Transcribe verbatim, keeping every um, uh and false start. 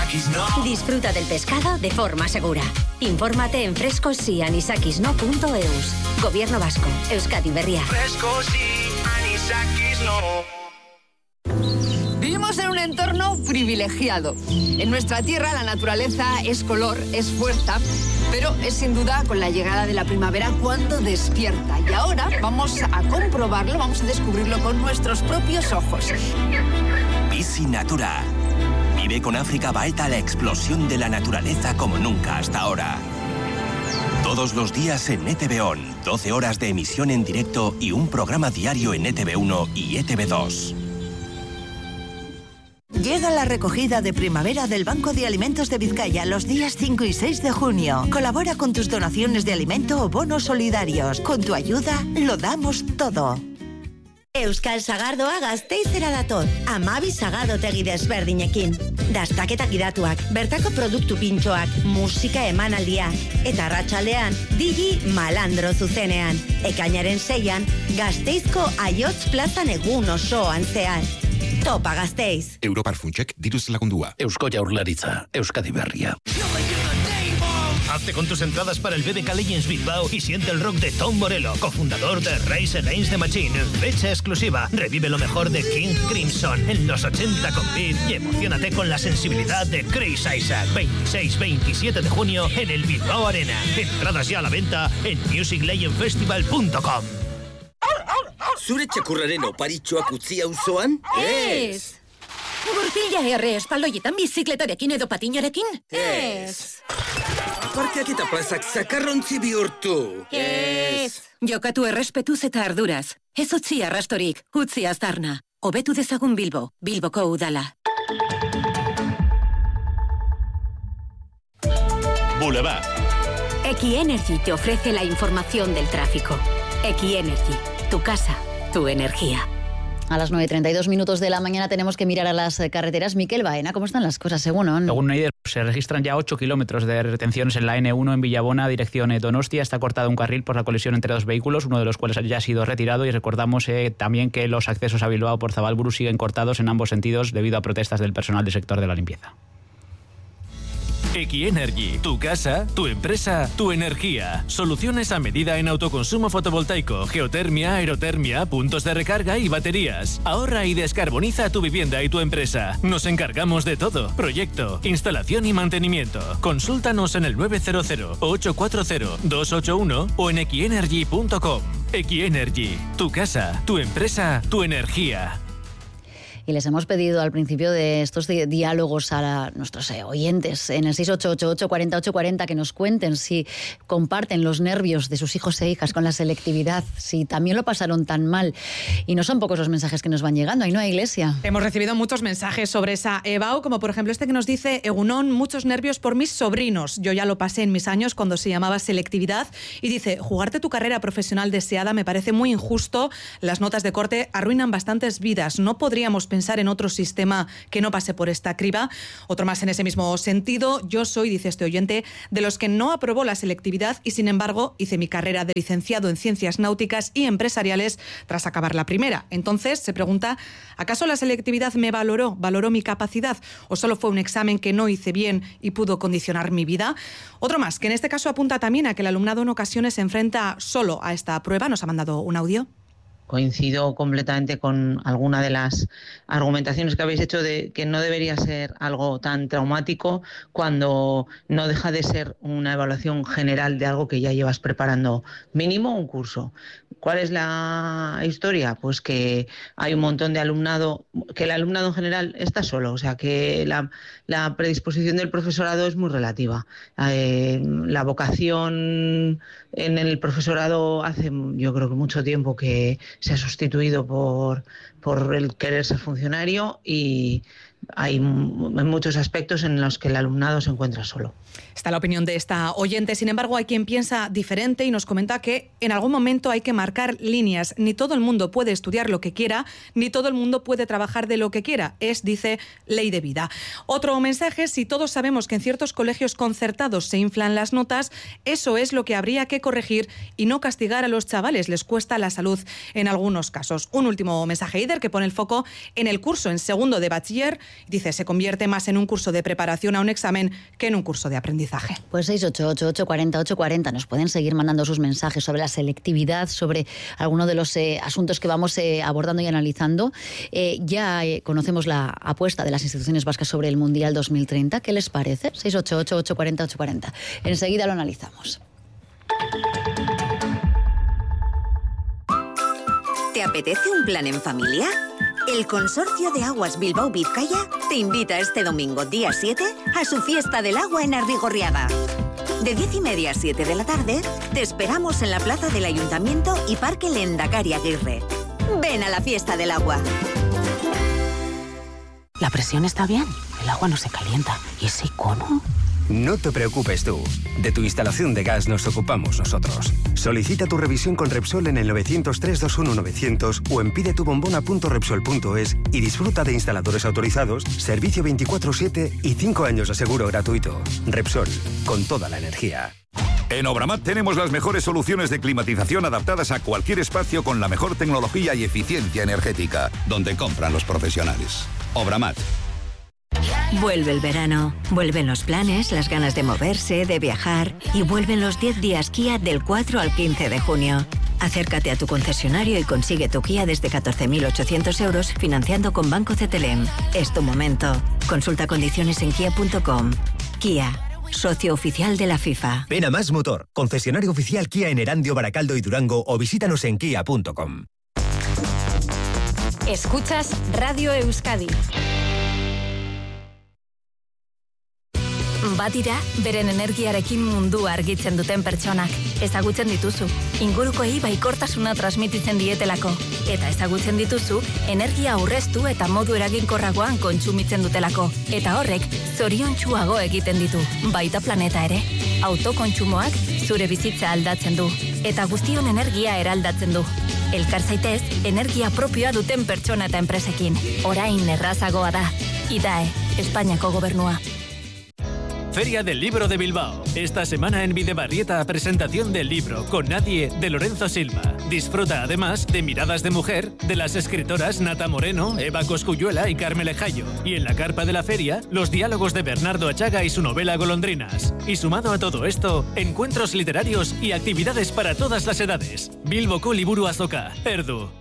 anisakis no. Disfruta del pescado de forma segura. Infórmate en frescos y anisakis no punto e u s. Gobierno Vasco, Euskadi Berria. Frescos y anisakis no. Vivimos en un entorno privilegiado. En nuestra tierra la naturaleza es color, es fuerza, pero es sin duda con la llegada de la primavera cuando despierta. Y ahora vamos a comprobarlo, vamos a descubrirlo con nuestros propios ojos. Bici Natura. Vive con África Baeta la explosión de la naturaleza como nunca hasta ahora. Todos los días en E T V O N, doce horas de emisión en directo y un programa diario en E T V uno y E T V dos. Llega la recogida de primavera del Banco de Alimentos de Vizcaya los días cinco y seis de junio. Colabora con tus donaciones de alimento o bonos solidarios. Con tu ayuda lo damos todo. Euskal Sagardoa Gasteizera dator. Amabi sagadotegi desberdinekin. Dastaketak idatuak, bertako produktu pintxoak, musika emanaldia. Eta arratsaldean, Digi Malandro zuzenean. Ekainaren seian, Gasteizko Aiotz plazan egun osoan zehar. Topa Gasteiz. Europar Funtsek diruz lagundua. Eusko Jaurlaritza, Euskadi Berria. Hazte con tus entradas para el B B K Legends Bilbao y siente el rock de Tom Morello, cofundador de Rise Against the Machine. Fecha exclusiva. Revive lo mejor de King Crimson en los ochenta con Beat y emocionate con la sensibilidad de Chris Isaac. veintiséis veintisiete de junio en el Bilbao Arena. Entradas ya a la venta en music legend festival punto com. Zure txakurraren oparitxoak utzi auzoan? Ez! Gurpila erre espaldoietan bizikletarekin edo patinarekin? Ez! Parkeak eta plazak zakarrontzi bihurtu? Ez! Jokatu errespetuz eta arduraz. Ez utzi arrastorik, utzi aztarna. Hobetu dezagun Bilbo, Bilboko udala. Boulevard. Equienergy te ofrece la información del tráfico. Equienergy, tu casa, tu energía. A las nueve y treinta y dos minutos de la mañana tenemos que mirar a las carreteras. Miquel Baena, ¿cómo están las cosas según ON? Según Neider, se registran ya ocho kilómetros de retenciones en la ene uno en Villabona, dirección Donostia. Está cortado un carril por la colisión entre dos vehículos, uno de los cuales ya ha sido retirado. Y recordamos eh, también que los accesos a Bilbao por Zabalburu siguen cortados en ambos sentidos debido a protestas del personal del sector de la limpieza. Equienergy, tu casa, tu empresa, tu energía. Soluciones a medida en autoconsumo fotovoltaico, geotermia, aerotermia, puntos de recarga y baterías. Ahorra y descarboniza tu vivienda y tu empresa. Nos encargamos de todo. Proyecto, instalación y mantenimiento. Consúltanos en el nueve cero cero, ocho cuatro cero, dos ocho uno o en equienergy punto com. Equienergy, tu casa, tu empresa, tu energía. Y les hemos pedido al principio de estos di- diálogos a la, nuestros eh, oyentes en el seis ocho ocho ocho, cuatro ocho cuatro cero que nos cuenten si comparten los nervios de sus hijos e hijas con la selectividad, si también lo pasaron tan mal. Y no son pocos los mensajes que nos van llegando. Ainhoa Iglesia. Hemos recibido muchos mensajes sobre esa E B A U, como por ejemplo este que nos dice: Egunon, muchos nervios por mis sobrinos. Yo ya lo pasé en mis años cuando se llamaba selectividad. Y dice: jugarte tu carrera profesional deseada me parece muy injusto. Las notas de corte arruinan bastantes vidas. No podríamos pensar en otro sistema que no pase por esta criba. Otro más en ese mismo sentido: yo soy, dice este oyente, de los que no aprobó la selectividad y sin embargo hice mi carrera de licenciado en ciencias náuticas y empresariales tras acabar la primera. Entonces se pregunta: ¿acaso la selectividad me valoró, valoró mi capacidad o solo fue un examen que no hice bien y pudo condicionar mi vida? Otro más, que en este caso apunta también a que el alumnado en ocasiones se enfrenta solo a esta prueba. Nos ha mandado un audio. Coincido completamente con alguna de las argumentaciones que habéis hecho de que no debería ser algo tan traumático cuando no deja de ser una evaluación general de algo que ya llevas preparando mínimo un curso. ¿Cuál es la historia? Pues que hay un montón de alumnado, que el alumnado en general está solo, o sea que la, la predisposición del profesorado es muy relativa. Eh, la vocación en el profesorado hace yo creo que mucho tiempo que se ha sustituido por, por el querer ser funcionario y hay m- muchos aspectos en los que el alumnado se encuentra solo. Está la opinión de esta oyente. Sin embargo, hay quien piensa diferente y nos comenta que en algún momento hay que marcar líneas. Ni todo el mundo puede estudiar lo que quiera, ni todo el mundo puede trabajar de lo que quiera. Es, dice, ley de vida. Otro mensaje: si todos sabemos que en ciertos colegios concertados se inflan las notas, eso es lo que habría que corregir y no castigar a los chavales. Les cuesta la salud en algunos casos. Un último mensaje, Ider, que pone el foco en el curso en segundo de bachiller Dice, se convierte más en un curso de preparación a un examen que en un curso de aprendizaje. Pues seis ocho ocho, ocho cuatro cero, ocho cuatro cero. Nos pueden seguir mandando sus mensajes sobre la selectividad, sobre alguno de los eh, asuntos que vamos eh, abordando y analizando. Eh, ya eh, conocemos la apuesta de las instituciones vascas sobre el Mundial dos mil treinta. ¿Qué les parece? seis ocho ocho, ocho cuatro cero, ocho cuatro cero. Enseguida lo analizamos. ¿Te apetece un plan en familia? El Consorcio de Aguas Bilbao Vizcaya te invita este domingo, día siete, a su fiesta del agua en Arrigorriaga. De diez y media a siete de la tarde, te esperamos en la plaza del Ayuntamiento y Parque Lendakari Aguirre. Ven a la fiesta del agua. La presión está bien, el agua no se calienta. ¿Y ese icono? No te preocupes tú. De tu instalación de gas nos ocupamos nosotros. Solicita tu revisión con Repsol en el nueve cero tres, dos uno nueve cero cero o en pidetubombona punto repsol punto es y disfruta de instaladores autorizados, servicio veinticuatro siete y cinco años de seguro gratuito. Repsol, con toda la energía. En Obramat tenemos las mejores soluciones de climatización adaptadas a cualquier espacio con la mejor tecnología y eficiencia energética, donde compran los profesionales. Obramat. Vuelve el verano, vuelven los planes, las ganas de moverse, de viajar y vuelven los diez días Kia del cuatro al quince de junio. Acércate a tu concesionario y consigue tu Kia desde catorce mil ochocientos euros financiando con Banco C T L M. Es tu momento. Consulta condiciones en kia punto com. Kia, socio oficial de la FIFA. Ven a Más Motor, concesionario oficial Kia en Erandio, Baracaldo y Durango o visítanos en kia punto com. Escuchas Radio Euskadi. Batira, beren energiarekin mundua argitzen duten pertsonak. Ezagutzen dituzu, ingurukoei baikortasuna transmititzen dietelako. Eta ezagutzen dituzu, energia aurreztu eta modu eraginkorragoan kontsumitzen dutelako. Eta horrek, zoriontsuago egiten ditu, baita planeta ere. Autokontsumoak zure bizitza aldatzen du. Eta guztion energia eraldatzen du. Elkar zaitez, energia propioa duten pertsona eta enpresekin. Orain errazagoa da. Idae, Espainiako gobernua. Feria del Libro de Bilbao. Esta semana en Bidebarrieta, presentación del libro Con Nadie, de Lorenzo Silva. Disfruta además de Miradas de Mujer, de las escritoras Nata Moreno, Eva Cosculluela y Carmele Jayo. Y en la carpa de la feria, los diálogos de Bernardo Achaga y su novela Golondrinas. Y sumado a todo esto, encuentros literarios y actividades para todas las edades. Bilboko Liburu Azoka, Erdu.